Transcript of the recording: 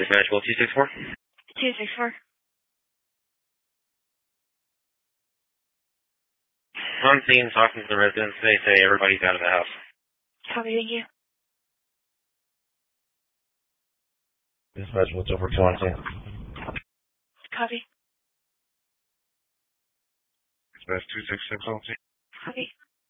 Dispatch, well, 264? 264. On scene, talking to the residents. They say everybody's out of the house. Copy, thank you. Dispatch, what's over 2 on scene? Copy. Dispatch 266 on scene. Copy.